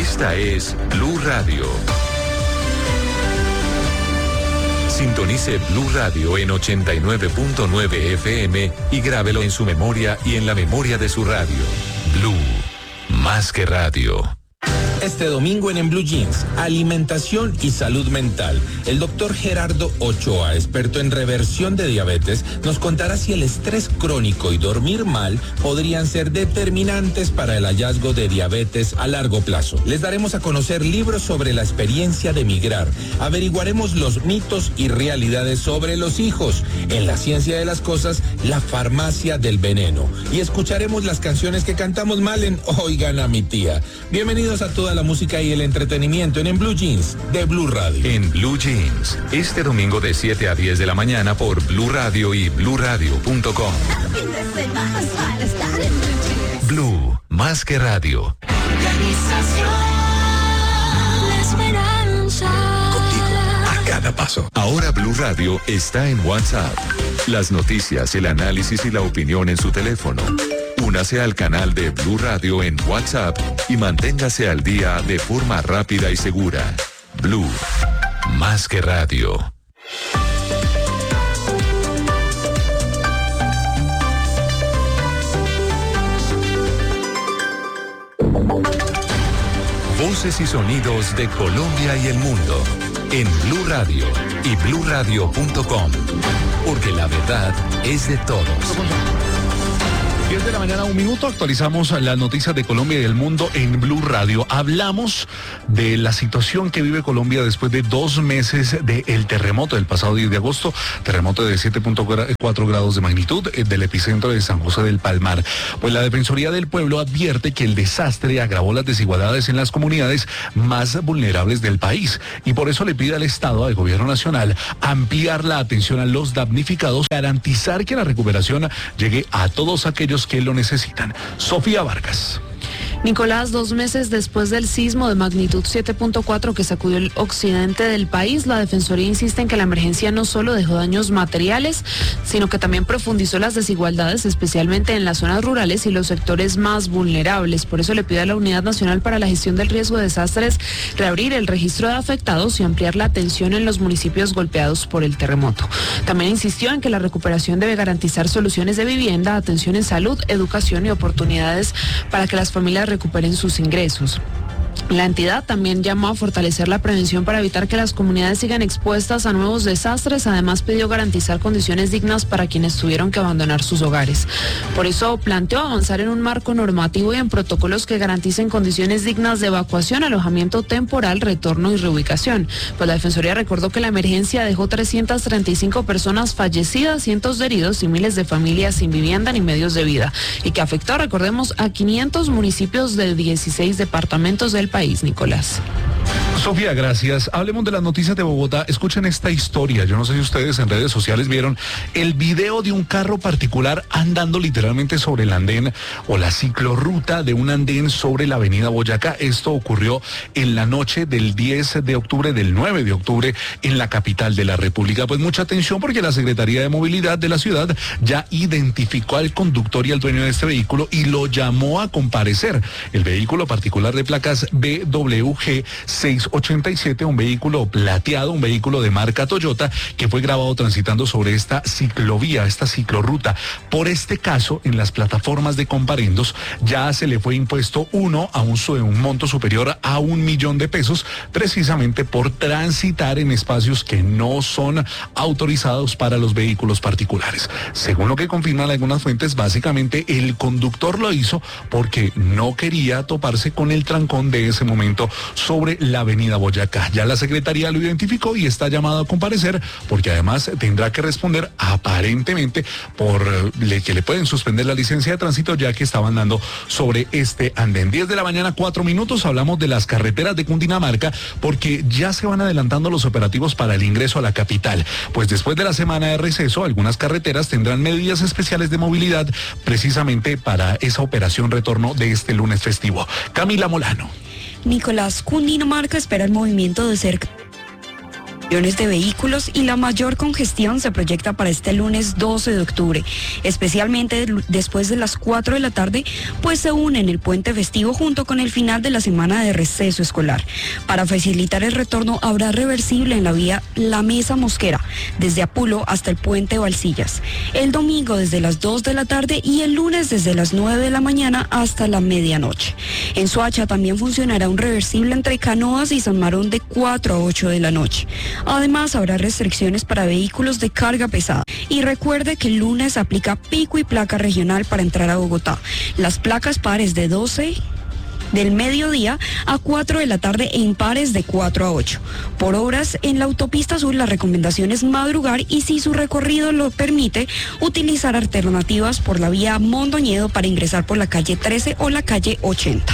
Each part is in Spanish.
Esta es Blue Radio. Sintonice Blue Radio en 89.9 FM y grábelo en su memoria y en la memoria de su radio. Blue, más que radio. Este domingo en Blue Jeans, alimentación y salud mental. El doctor Gerardo Ochoa, experto en reversión de diabetes, nos contará si el estrés crónico y dormir mal podrían ser determinantes para el hallazgo de diabetes a largo plazo. Les daremos a conocer libros sobre la experiencia de migrar. Averiguaremos los mitos y realidades sobre los hijos. En la ciencia de las cosas, la farmacia del veneno. Y escucharemos las canciones que cantamos mal en Oigan a mi tía. Bienvenidos a toda la música y el entretenimiento en Blue Jeans de Blue Radio. En Blue Jeans, este domingo de 7 a 10 de la mañana por Blue Radio y bluradio.com. Blue, más que radio. Contigo, a cada paso. Ahora Blue Radio está en WhatsApp. Las noticias, el análisis y la opinión en su teléfono. Únase al canal de Blue Radio en WhatsApp y manténgase al día de forma rápida y segura. Blue, más que radio. Voces y sonidos de Colombia y el mundo en Blue Radio y bluradio.com, porque la verdad es de todos. 10 de la mañana, 1 minuto, actualizamos las noticias de Colombia y del mundo en Blue Radio. Hablamos de la situación que vive Colombia después de 2 meses del terremoto del pasado 10 de agosto, terremoto de 7.4 grados de magnitud del epicentro de San José del Palmar. Pues la Defensoría del Pueblo advierte que el desastre agravó las desigualdades en las comunidades más vulnerables del país y por eso le pide al Estado, al Gobierno Nacional, ampliar la atención a los damnificados, garantizar que la recuperación llegue a todos aquellos que lo necesitan. Sofía Vargas. Nicolás, 2 meses después del sismo de magnitud 7.4 que sacudió el occidente del país, la Defensoría insiste en que la emergencia no solo dejó daños materiales, sino que también profundizó las desigualdades, especialmente en las zonas rurales y los sectores más vulnerables. Por eso le pide a la Unidad Nacional para la Gestión del Riesgo de Desastres reabrir el registro de afectados y ampliar la atención en los municipios golpeados por el terremoto. También insistió en que la recuperación debe garantizar soluciones de vivienda, atención en salud, educación y oportunidades para que las familias recuperen sus ingresos. La entidad también llamó a fortalecer la prevención para evitar que las comunidades sigan expuestas a nuevos desastres. Además, pidió garantizar condiciones dignas para quienes tuvieron que abandonar sus hogares. Por eso planteó avanzar en un marco normativo y en protocolos que garanticen condiciones dignas de evacuación, alojamiento temporal, retorno y reubicación. Pues la Defensoría recordó que la emergencia dejó 335 personas fallecidas, cientos de heridos y miles de familias sin vivienda ni medios de vida. Y que afectó, recordemos, a 500 municipios de 16 departamentos del país, Nicolás. Sofía, gracias. Hablemos de las noticias de Bogotá. Escuchen esta historia. Yo no sé si ustedes en redes sociales vieron el video de un carro particular andando literalmente sobre el andén o la ciclorruta de un andén sobre la avenida Boyacá. Esto ocurrió en la noche del 10 de octubre, del 9 de octubre, en la capital de la República. Pues mucha atención porque la Secretaría de Movilidad de la ciudad ya identificó al conductor y al dueño de este vehículo y lo llamó a comparecer. El vehículo particular de placas BWG 687, un vehículo plateado, un vehículo de marca Toyota que fue grabado transitando sobre esta ciclovía, esta ciclorruta. Por este caso, en las plataformas de comparendos ya se le fue impuesto un monto superior a 1 millón de pesos, precisamente por transitar en espacios que no son autorizados para los vehículos particulares. Según lo que confirman algunas fuentes, básicamente el conductor lo hizo porque no quería toparse con el trancón de ese momento sobre la avenida Boyacá. Ya la Secretaría lo identificó y está llamado a comparecer porque además tendrá que responder aparentemente por que le pueden suspender la licencia de tránsito ya que estaba andando sobre este andén. 10 de la mañana, 4 minutos, hablamos de las carreteras de Cundinamarca porque ya se van adelantando los operativos para el ingreso a la capital. Pues después de la semana de receso, algunas carreteras tendrán medidas especiales de movilidad precisamente para esa operación retorno de este lunes festivo. Camila Molano. Nicolás, Cundinamarca espera el movimiento de cerca de vehículos y la mayor congestión se proyecta para este lunes 12 de octubre, especialmente después de las 4 de la tarde, pues se une el puente festivo junto con el final de la semana de receso escolar. Para facilitar el retorno habrá reversible en la vía La Mesa Mosquera, desde Apulo hasta el puente Balsillas. El domingo desde las 2 de la tarde y el lunes desde las 9 de la mañana hasta la medianoche. En Soacha también funcionará un reversible entre Canoas y San Marón de 4 a 8 de la noche. Además, habrá restricciones para vehículos de carga pesada. Y recuerde que el lunes aplica pico y placa regional para entrar a Bogotá. Las placas pares de 12 del mediodía a 4 de la tarde e impares de 4 a 8. Por horas en la autopista sur la recomendación es madrugar y si su recorrido lo permite, utilizar alternativas por la vía Mondoñedo para ingresar por la calle 13 o la calle 80.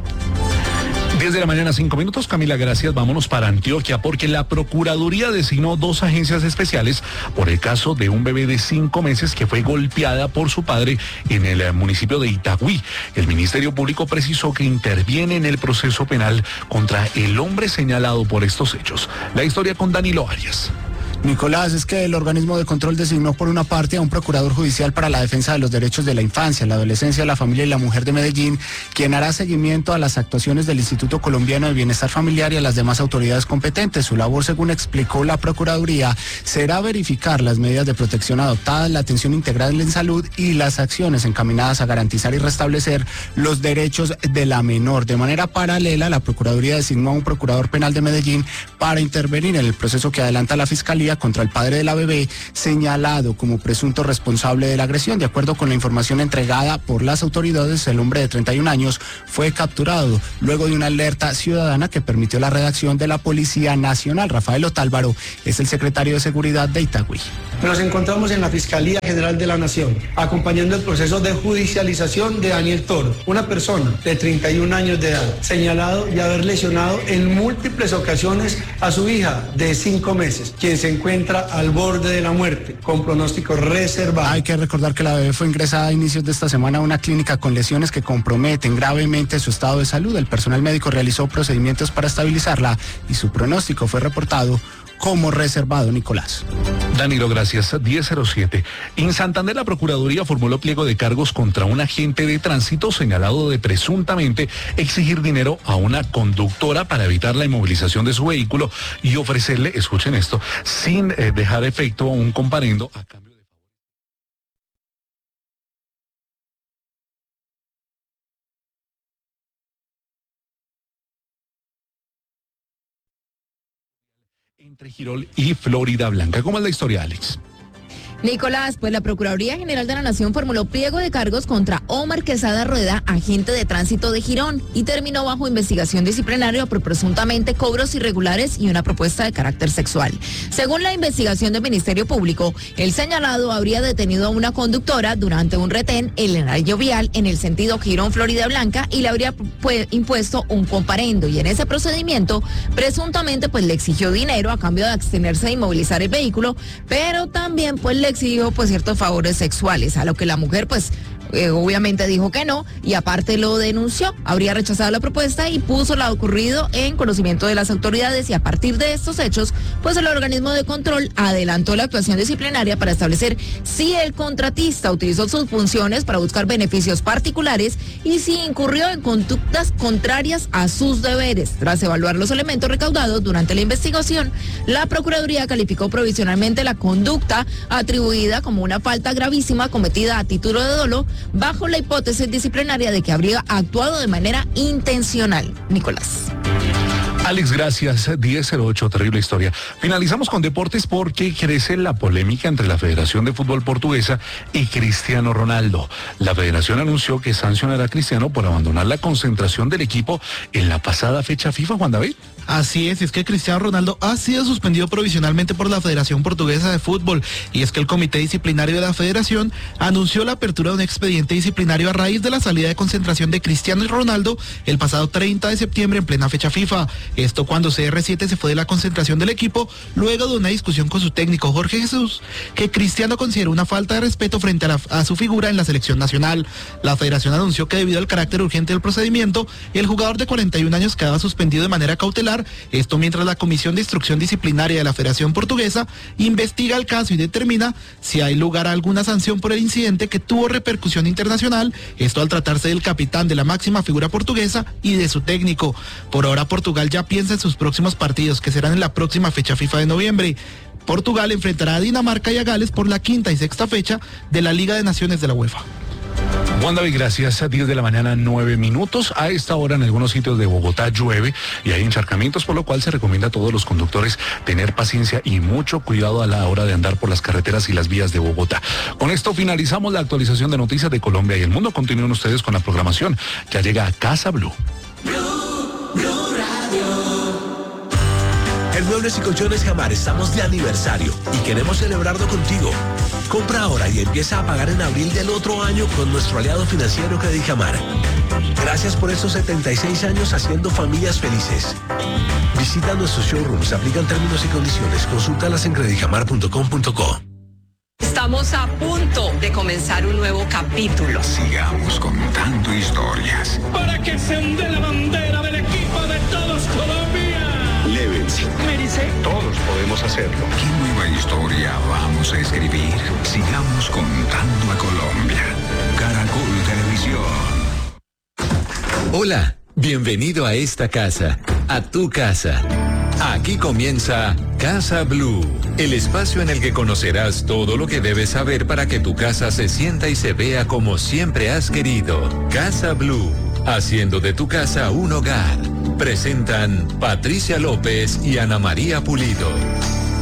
10 de la mañana, 5 minutos. Camila, gracias. Vámonos para Antioquia porque la Procuraduría designó 2 agencias especiales por el caso de un bebé de 5 meses que fue golpeada por su padre en el municipio de Itagüí. El Ministerio Público precisó que interviene en el proceso penal contra el hombre señalado por estos hechos. La historia con Danilo Arias. Nicolás, es que el organismo de control designó por una parte a un procurador judicial para la defensa de los derechos de la infancia, la adolescencia, la familia y la mujer de Medellín, quien hará seguimiento a las actuaciones del Instituto Colombiano de Bienestar Familiar y a las demás autoridades competentes. Su labor, según explicó la Procuraduría, será verificar las medidas de protección adoptadas, la atención integral en salud y las acciones encaminadas a garantizar y restablecer los derechos de la menor. De manera paralela, la Procuraduría designó a un procurador penal de Medellín para intervenir en el proceso que adelanta la Fiscalía contra el padre de la bebé, señalado como presunto responsable de la agresión. De acuerdo con la información entregada por las autoridades, el hombre de 31 años fue capturado luego de una alerta ciudadana que permitió la redacción de la Policía Nacional. Rafael Otálvaro es el secretario de Seguridad de Itagüí. Nos encontramos en la Fiscalía General de la Nación, acompañando el proceso de judicialización de Daniel Toro, una persona de 31 años de edad, señalado de haber lesionado en múltiples ocasiones a su hija de 5 meses, quien se encuentra al borde de la muerte, con pronóstico reservado. Hay que recordar que la bebé fue ingresada a inicios de esta semana a una clínica con lesiones que comprometen gravemente su estado de salud. El personal médico realizó procedimientos para estabilizarla y su pronóstico fue reportado como reservado. Nicolás. Danilo, gracias. 10:07. En Santander, la Procuraduría formuló pliego de cargos contra un agente de tránsito señalado de presuntamente exigir dinero a una conductora para evitar la inmovilización de su vehículo y ofrecerle, escuchen esto, sin dejar efecto un comparendo a cambio de... entre Girol y Florida Blanca. ¿Cómo es la historia, Alex? Nicolás, pues la Procuraduría General de la Nación formuló pliego de cargos contra Omar Quesada Rueda, agente de tránsito de Girón, y terminó bajo investigación disciplinaria por presuntamente cobros irregulares y una propuesta de carácter sexual. Según la investigación del Ministerio Público, el señalado habría detenido a una conductora durante un retén en el horario vial en el sentido Girón-Florida Blanca y le habría impuesto un comparendo, y en ese procedimiento presuntamente pues le exigió dinero a cambio de abstenerse de inmovilizar el vehículo, pero también pues le exigió pues ciertos favores sexuales, a lo que la mujer pues obviamente dijo que no y aparte lo denunció. Habría rechazado la propuesta y puso lo ocurrido en conocimiento de las autoridades, y a partir de estos hechos pues el organismo de control adelantó la actuación disciplinaria para establecer si el contratista utilizó sus funciones para buscar beneficios particulares y si incurrió en conductas contrarias a sus deberes. Tras evaluar los elementos recaudados durante la investigación, la Procuraduría calificó provisionalmente la conducta atribuida como una falta gravísima cometida a título de dolo, bajo la hipótesis disciplinaria de que habría actuado de manera intencional. Nicolás. Alex, gracias. 10:08, terrible historia. Finalizamos con deportes porque crece la polémica entre la Federación de Fútbol Portuguesa y Cristiano Ronaldo. La federación anunció que sancionará a Cristiano por abandonar la concentración del equipo en la pasada fecha FIFA, Juan David. Así es que Cristiano Ronaldo ha sido suspendido provisionalmente por la Federación Portuguesa de Fútbol, y es que el Comité Disciplinario de la Federación anunció la apertura de un expediente disciplinario a raíz de la salida de concentración de Cristiano Ronaldo el pasado 30 de septiembre en plena fecha FIFA. Esto cuando CR7 se fue de la concentración del equipo luego de una discusión con su técnico Jorge Jesús, que Cristiano consideró una falta de respeto frente a su figura en la selección nacional. La Federación anunció que debido al carácter urgente del procedimiento, el jugador de 41 años quedaba suspendido de manera cautelar particular, esto mientras la Comisión de Instrucción Disciplinaria de la Federación Portuguesa investiga el caso y determina si hay lugar a alguna sanción por el incidente que tuvo repercusión internacional, esto al tratarse del capitán de la máxima figura portuguesa y de su técnico. Por ahora Portugal ya piensa en sus próximos partidos, que serán en la próxima fecha FIFA de noviembre. Portugal enfrentará a Dinamarca y a Gales por la quinta y sexta fecha de la Liga de Naciones de la UEFA. Juan David, gracias. 10 de la mañana, 9 minutos. A esta hora en algunos sitios de Bogotá llueve y hay encharcamientos, por lo cual se recomienda a todos los conductores tener paciencia y mucho cuidado a la hora de andar por las carreteras y las vías de Bogotá. Con esto finalizamos la actualización de noticias de Colombia y el mundo. Continúen ustedes con la programación. Ya llega a Casa Blue. En Muebles y Colchones Jamar estamos de aniversario y queremos celebrarlo contigo. Compra ahora y empieza a pagar en abril del otro año con nuestro aliado financiero Credijamar. Gracias por estos 76 años haciendo familias felices. Visita nuestros showrooms, aplican términos y condiciones. Consúltalas en credijamar.com.co. Estamos a punto de comenzar un nuevo capítulo. Sigamos contando historias. Para que se onde la bandera del equipo de todos Colombia. Lévense. Mérice. Todos podemos hacerlo. ¿Qué nueva historia vamos a escribir? Sigamos contando a Colombia. Caracol Televisión. Hola, bienvenido a esta casa, a tu casa. Aquí comienza Casa Blue, el espacio en el que conocerás todo lo que debes saber para que tu casa se sienta y se vea como siempre has querido. Casa Blue, haciendo de tu casa un hogar. Presentan Patricia López y Ana María Pulido.